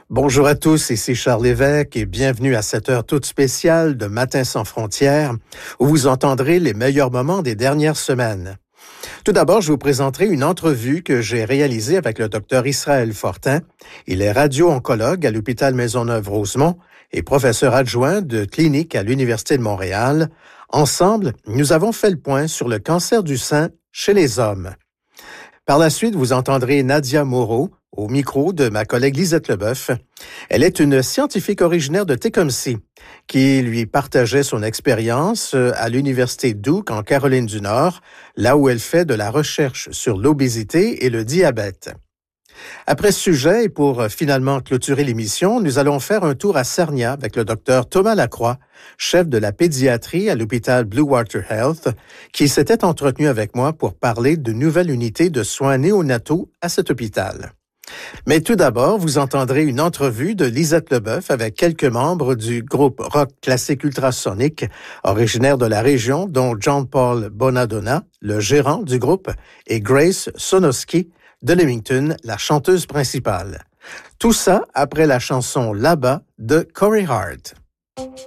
Bonjour à tous, ici Charles Lévesque et bienvenue à cette heure toute spéciale de Matin sans frontières où vous entendrez les meilleurs moments des dernières semaines. Tout d'abord, je vous présenterai une entrevue que j'ai réalisée avec le docteur Israël Fortin. Il est radio-oncologue à l'hôpital Maisonneuve-Rosemont et professeur adjoint de clinique à l'Université de Montréal. Ensemble, nous avons fait le point sur le cancer du sein chez les hommes. Par la suite, vous entendrez Nadia Moreau au micro de ma collègue Lisette Leboeuf. Elle est une scientifique originaire de Tecumseh qui lui partageait son expérience à l'Université Duke en Caroline du Nord, là où elle fait de la recherche sur l'obésité et le diabète. Après ce sujet, et pour finalement clôturer l'émission, nous allons faire un tour à Sarnia avec le docteur Thomas Lacroix, chef de la pédiatrie à l'hôpital Blue Water Health, qui s'était entretenu avec moi pour parler de nouvelles unités de soins néonataux à cet hôpital. Mais tout d'abord, vous entendrez une entrevue de Lisette Leboeuf avec quelques membres du groupe rock classique ultrasonique, originaire de la région, dont John-Paul Bonadonna, le gérant du groupe, et Grace Sonoski de Leamington, la chanteuse principale. Tout ça après la chanson Là-bas de Corey Hart.